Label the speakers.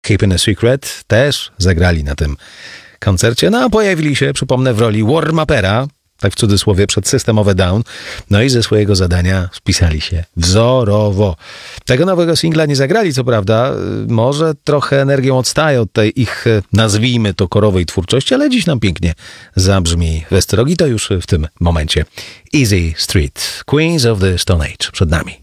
Speaker 1: Keeping a Secret też zagrali na tym koncercie. No a pojawili się, przypomnę, w roli warm-upera, tak w cudzysłowie, przed Systemowe Down. No i ze swojego zadania spisali się wzorowo. Tego nowego singla nie zagrali, co prawda. Może trochę energią odstaje od tej ich, nazwijmy to, korowej twórczości, ale dziś nam pięknie zabrzmi Westerog i to już w tym momencie. Easy Street, Queens of the Stone Age przed nami.